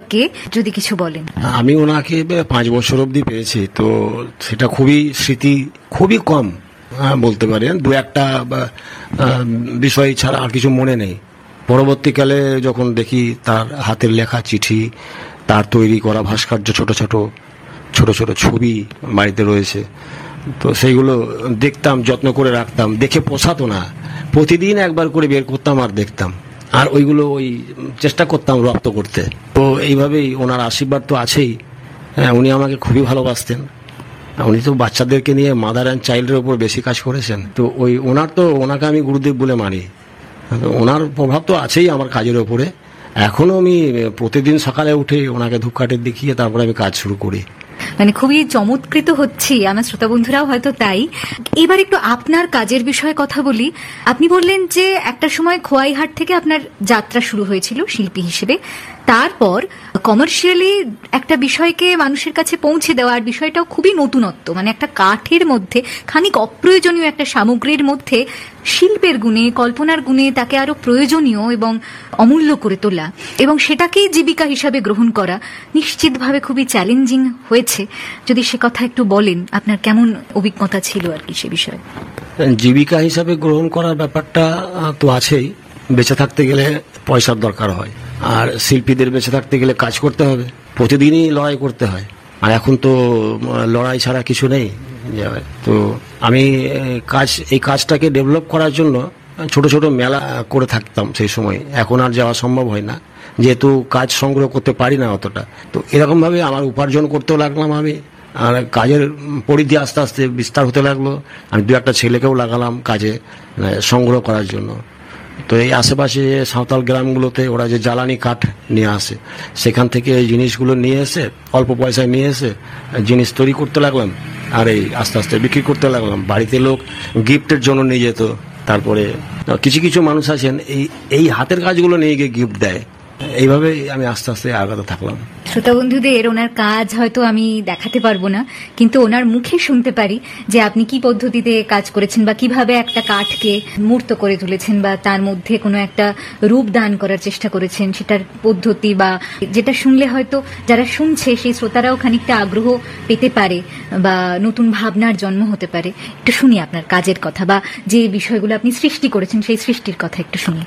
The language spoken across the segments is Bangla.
সম্পর্কে যদি কিছু বলেন। আমি ওনাকে 5 বছর অবধি পেয়েছি, তো সেটা খুবই স্মৃতি খুবই কম বলতে পারেন, দু একটা বিষয় ছাড়া আর কিছু মনে নেই। পরবর্তীকালে যখন দেখি তার হাতের লেখা চিঠি, তার তৈরি করা ভাস্কর্য, ছোট ছোট ছবি বাড়িতে রয়েছে, তো সেইগুলো দেখতাম, যত্ন করে রাখতাম, দেখে পোষাতো না, প্রতিদিন একবার করে বের করতাম আর দেখতাম, আর ওইগুলো চেষ্টা করতাম রপ্ত করতে। তো এইভাবেই ওনার আশীর্বাদ তো আছেই। হ্যাঁ, উনি আমাকে খুবই ভালোবাসতেন। উনি তো বাচ্চাদেরকে নিয়ে মাদার অ্যান্ড চাইল্ডের উপর বেশি কাজ করেছেন, তো ওনাকে আমি গুরুদেব বলে মানি। ওনার প্রভাব তো আছেই আমার কাজের ওপরে। এখনো আমি প্রতিদিন সকালে উঠে ওনাকে ধূপকাঠি দেখিয়ে তারপরে আমি কাজ শুরু করি। মানে খুবই চমৎকৃত হচ্ছি, আমার শ্রোতা বন্ধুরাও হয়তো তাই। এবার একটু আপনার কাজের বিষয়ে কথা বলি। আপনি বললেন যে একটা সময় খোয়াইহাট থেকে আপনার যাত্রা শুরু হয়েছিল শিল্পী হিসেবে, তারপর কমার্শিয়ালি একটা বিষয়কে মানুষের কাছে পৌঁছে দেওয়ার বিষয়টাও খুবই নতুনত্ব, মানে একটা কাঠের মধ্যে খানিক অপ্রয়োজনীয় একটা সামগ্রীর মধ্যে শিল্পের গুণে, কল্পনার গুণে তাকে আরো প্রয়োজনীয় এবং অমূল্য করে তোলা এবং সেটাকেই জীবিকা হিসাবে গ্রহণ করা নিশ্চিতভাবে খুবই চ্যালেঞ্জিং হয়েছে। যদি সে কথা একটু বলেন, আপনার কেমন অভিজ্ঞতা ছিল আর কি সে বিষয়ে? জীবিকা হিসাবে গ্রহণ করার ব্যাপারটা তো আছেই। বেঁচে থাকতে গেলে পয়সার দরকার হয়, আর শিল্পীদের বেঁচে থাকতে গেলে কাজ করতে হবে, প্রতিদিনই লড়াই করতে হয়, আর এখন তো লড়াই ছাড়া কিছু নেই। তো আমি এই কাজটাকে ডেভেলপ করার জন্য ছোট ছোট মেলা করে থাকতাম সেই সময়। এখন আর যাওয়া সম্ভব হয় না, যেহেতু কাজ সংগ্রহ করতে পারি না অতটা। তো এরকম ভাবে আমার উপার্জন করতেও লাগলাম আমি, আর কাজের পরিধি আস্তে আস্তে বিস্তার হতে লাগলো। আমি দু একটা ছেলেকেও লাগালাম কাজে সংগ্রহ করার জন্য। তো এই আশেপাশে সাঁওতাল গ্রামগুলোতে ওরা যে জ্বালানি কাঠ নিয়ে আসে, সেখান থেকে এই জিনিসগুলো নিয়ে এসে অল্প পয়সায় নিয়ে এসে জিনিস তৈরি করতে লাগলাম, আর এই আস্তে আস্তে বিক্রি করতে লাগলাম। বাড়িতে লোক গিফটের জন্য নিয়ে যেত। তারপরে কিছু মানুষ আছেন এই হাতের কাজগুলো নিয়ে গিয়ে গিফট দেয়। এইভাবে আমি আস্তে আস্তে আগাতে থাকলাম। শ্রোতা বন্ধুদের ওনার কাজ হয়তো আমি দেখাতে পারবো না, কিন্তু ওনার মুখে শুনতে পারি যে আপনি কি পদ্ধতিতে কাজ করেছেন বা কিভাবে একটা কাঠকে মূর্ত করে তুলেছেন বা তার মধ্যে কোনো একটা রূপ দান করার চেষ্টা করেছেন, সেটার পদ্ধতি বা যেটা শুনলে হয়তো যারা শুনছে সেই শ্রোতারাও খানিকটা আগ্রহ পেতে পারে বা নতুন ভাবনার জন্ম হতে পারে। একটু শুনি আপনার কাজের কথা বা যে বিষয়গুলো আপনি সৃষ্টি করেছেন সেই সৃষ্টির কথা একটু শুনি।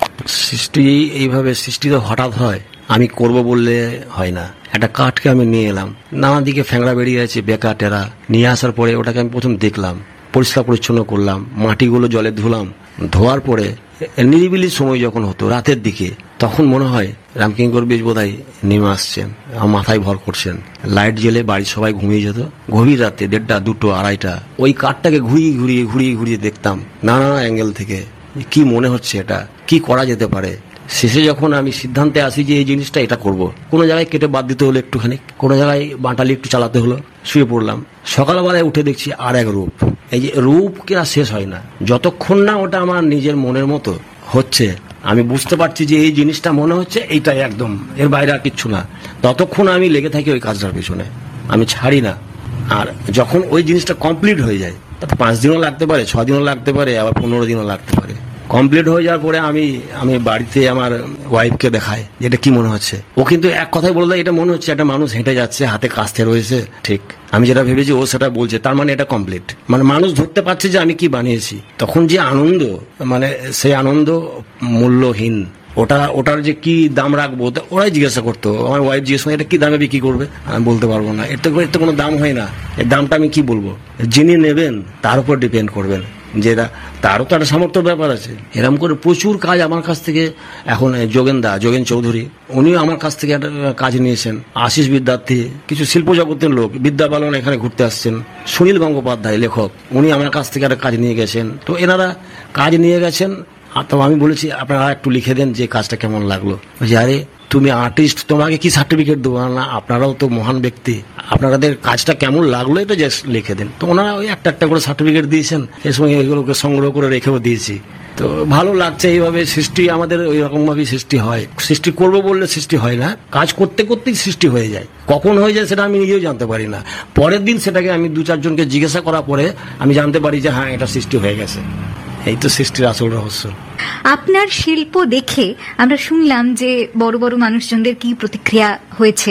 সৃষ্টি তো হঠাৎ হয়, আমি করব বললে হয় না। একটা কাঠকে আমি নিয়ে এলাম, নানা দিকে ফ্যাংড়া বেরিয়ে আছে, বেকা টেরা। নিয়ে আসার পরে ওটাকে আমি প্রথম দেখলাম, পরিষ্কার পরিচ্ছন্ন করলাম, মাটিগুলো জলে ধুলাম। ধোয়ার পরে নিরিবিলি সময় যখন হতো রাতের দিকে, তখন মনে হয় রামকিঙ্কর বীজ বোধহয় নেমে আসছেন, আমার মাথায় ভর করছেন। লাইট জ্বেলে বাড়ির সবাই ঘুমিয়ে যেত। গভীর রাতে 1:30, 2, 2:30 ওই কাঠটাকে ঘুরিয়ে দেখতাম নানা অ্যাঙ্গেল থেকে। কি মনে হচ্ছে, এটা কি করা যেতে পারে। শেষে যখন আমি সিদ্ধান্তে আসি যে এই জিনিসটা এটা করব, কোনো জায়গায় কেটে বাদ দিতে হলো একটুখানি, কোনো জায়গায় বাঁটালি একটু চালাতে হলো, শুয়ে পড়লাম। সকালবেলায় উঠে দেখছি আর এক রূপ। এই যে রূপ কিনা শেষ হয় না, যতক্ষণ না ওটা আমার নিজের মনের মতো হচ্ছে, আমি বুঝতে পারছি যে এই জিনিসটা মনে হচ্ছে এইটাই একদম, এর বাইরে আর কিচ্ছু না, ততক্ষণ আমি লেগে থাকি ওই কাজটার পিছনে, আমি ছাড়ি না। আর যখন ওই জিনিসটা কমপ্লিট হয়ে যায়, তাতে 5 দিনও লাগতে পারে, 6 দিনও লাগতে পারে, আবার 15 দিনও লাগতে পারে। কমপ্লিট হয়ে যাওয়ার পরে আমি বাড়িতে আমার ওয়াইফকে দেখাই যে এটা কি মনে হচ্ছে। ও কিন্তু এক কথাই বলে দেয়, এটা মনে হচ্ছে একটা মানুষ হেঁটে যাচ্ছে, হাতে কাস্তে রয়েছে। ঠিক আমি যেটা ভেবেছি ও সেটা বলছে, তার মানে এটা কমপ্লিট। মানে মানুষ ধরতে পারছে যে আমি কি বানিয়েছি। তখন যে আনন্দ, মানে সেই আনন্দ মূল্যহীন। ওটার যে কি দাম রাখবো ওরাই জিজ্ঞাসা করতো। আমার ওয়াইফ জিজ্ঞেস করে এটা কি দামে বিক্রি করবে, আমি বলতে পারবো না, এর তো কোনো দাম হয় না, এর দামটা আমি কি বলবো। যিনি নেবেন তার উপর ডিপেন্ড করবেন, যেটা তারও তো একটা সামর্থ্যের ব্যাপার আছে। এরকম করে প্রচুর কাজ আমার কাছ থেকে এখন যোগেন চৌধুরী, উনিও আমার কাছ থেকে একটা কাজ নিয়েছেন। আশিস বিদ্যার্থী, কিছু শিল্প জগতের লোক, বিদ্যা বালন এখানে ঘুরতে আসছেন। সুনীল গঙ্গোপাধ্যায় লেখক, উনি আমার কাছ থেকে একটা কাজ নিয়ে গেছেন। তো এনারা কাজ নিয়ে গেছেন, তো আমি বলেছি আপনারা একটু লিখে দেন যে কাজটা কেমন লাগলো। আরে তুমি আর্টিস্ট, তোমাকে কি সার্টিফিকেট দেবো না, আপনারাও তো মহান ব্যক্তি, আপনাদের কাজটা কেমন লাগলো এটা জাস্ট লিখে দেন। তো ওনারা ওই একটা করে সার্টিফিকেট দিয়েছেন, এর সঙ্গে এগুলোকে সংগ্রহ করে রেখেও দিয়েছি। তো ভালো লাগছে। এইভাবে সৃষ্টি আমাদের ওই রকম ভাবেই সৃষ্টি হয়। সৃষ্টি করবো বললে সৃষ্টি হয় না, কাজ করতে করতেই সৃষ্টি হয়ে যায়। কখন হয়ে যায় সেটা আমি নিজেও জানতে পারি না। পরের দিন সেটাকে আমি 2-4 জনকে জিজ্ঞাসা করার পরে আমি জানতে পারি যে হ্যাঁ, এটা সৃষ্টি হয়ে গেছে। এই তো সৃষ্টির আসল রহস্য। আপনার শিল্প দেখে আমরা শুনলাম যে বড় বড় মানুষজনদের কি প্রতিক্রিয়া হয়েছে।